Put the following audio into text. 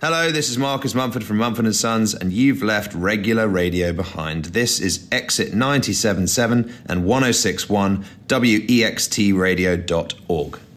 Hello, this is Marcus Mumford from Mumford & Sons, and you've left regular radio behind. This is Exit 97.7 and 106.1 wextradio.org.